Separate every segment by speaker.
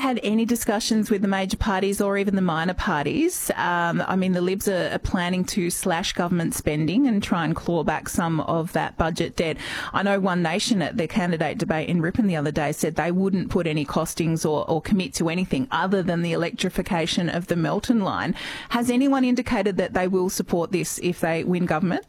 Speaker 1: had any discussions with the major parties or even the minor parties? I mean, the Libs are planning to slash government spending and try and claw back some of that budget debt. I know One Nation at their candidate debate in Ripon the other day said they wouldn't put any costings or commit to anything other than the electrification of the Melton line. Has anyone indicated that they will support this if they win government?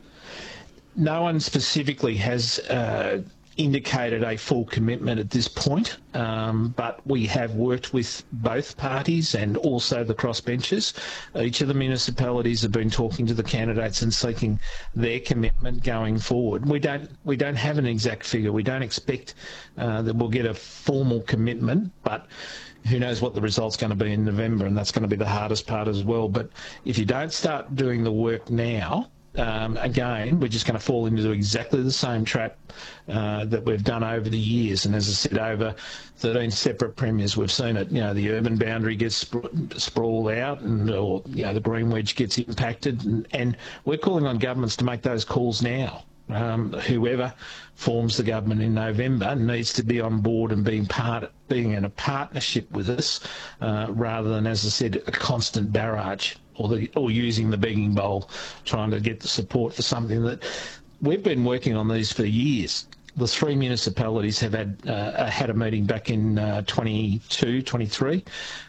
Speaker 2: No one specifically has indicated a full commitment at this point, but we have worked with both parties and also the crossbenchers. Each of the municipalities have been talking to the candidates and seeking their commitment going forward. We don't have an exact figure. We don't expect that we'll get a formal commitment, but who knows what the result's going to be in November, and that's going to be the hardest part as well. But if you don't start doing the work now, again, we're just going to fall into exactly the same trap that we've done over the years. And as I said, over 13 separate premiers, we've seen it. You know, the urban boundary gets sprawled out, or the green wedge gets impacted, and we're calling on governments to make those calls now. Whoever forms the government in November needs to be on board and being in a partnership with us, rather than, as I said, a constant barrage or using the begging bowl, trying to get the support for something that we've been working on these for years. The three municipalities have had a meeting back in 22, 23,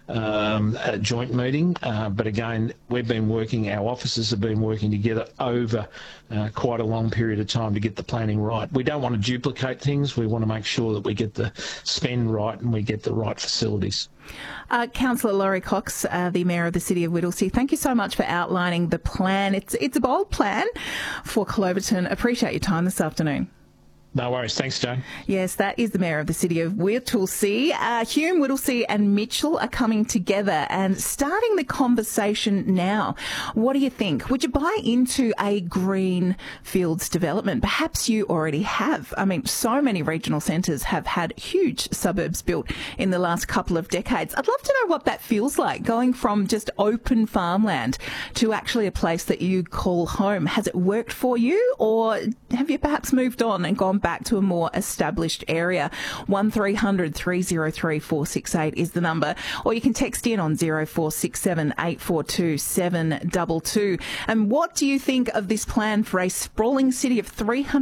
Speaker 2: a joint meeting. But again, our officers have been working together over quite a long period of time to get the planning right. We don't want to duplicate things. We want to make sure that we get the spend right and we get the right facilities.
Speaker 1: Councillor Laurie Cox, the Mayor of the City of Whittlesea, thank you so much for outlining the plan. It's a bold plan for Cloverton. Appreciate your time this afternoon.
Speaker 2: No worries. Thanks, Joan.
Speaker 1: Yes, that is the Mayor of the City of Whittlesea. Hume, Whittlesea and Mitchell are coming together and starting the conversation now. What do you think? Would you buy into a green fields development? Perhaps you already have. I mean, so many regional centres have had huge suburbs built in the last couple of decades. I'd love to know what that feels like, going from just open farmland to actually a place that you call home. Has it worked for you, or have you perhaps moved on and gone back to a more established area? 1300 303 468 is the number, or you can text in on 0467 842 722. And what do you think of this plan for a sprawling city of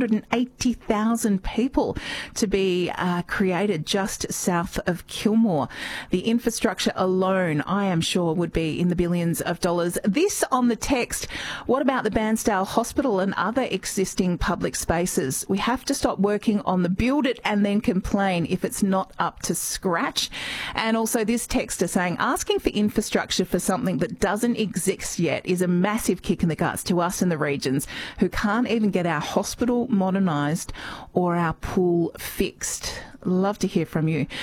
Speaker 1: 380,000 people to be created just south of Kilmore? The infrastructure alone, I am sure, would be in the billions of dollars. This on the text: what about the Bairnsdale Hospital and other existing public spaces? We have to stop working on the build it and then complain if it's not up to scratch. And also this texter saying, asking for infrastructure for something that doesn't exist yet is a massive kick in the guts to us in the regions who can't even get our hospital modernised or our pool fixed. Love to hear from you.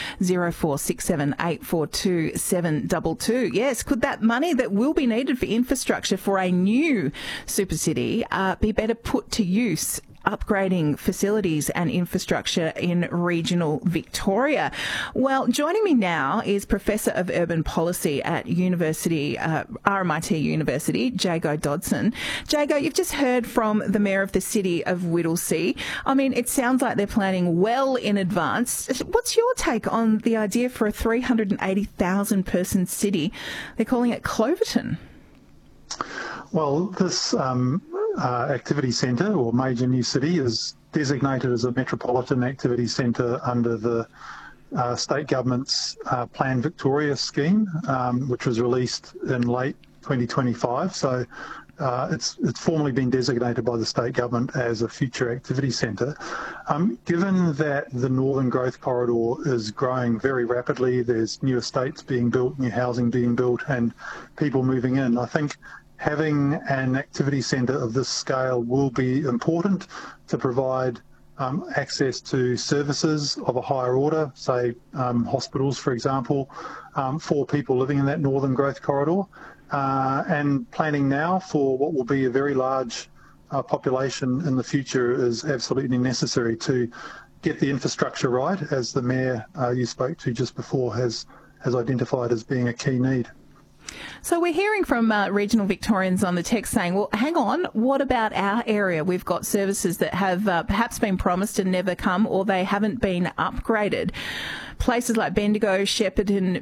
Speaker 1: 0467 842 722. Yes, could that money that will be needed for infrastructure for a new super city be better put to use upgrading facilities and infrastructure in regional Victoria? Well, joining me now is Professor of Urban Policy at RMIT University, Jago Dodson. Jago, you've just heard from the Mayor of the City of Whittlesea. I mean, it sounds like they're planning well in advance. What's your take on the idea for a 380,000 person city? They're calling it Cloverton.
Speaker 3: Well, this activity centre or major new city is designated as a metropolitan activity centre under the state government's Plan Victoria scheme, which was released in late 2025. So it's formally been designated by the state government as a future activity centre. Given that the Northern Growth Corridor is growing very rapidly, there's new estates being built, new housing being built, and people moving in, I think having an activity centre of this scale will be important to provide access to services of a higher order, say hospitals, for example, for people living in that Northern Growth Corridor, and planning now for what will be a very large population in the future is absolutely necessary to get the infrastructure right, as the Mayor you spoke to just before has identified as being a key need.
Speaker 1: So we're hearing from regional Victorians on the text saying, well, hang on, what about our area? We've got services that have perhaps been promised and never come, or they haven't been upgraded. Places like Bendigo, Shepparton,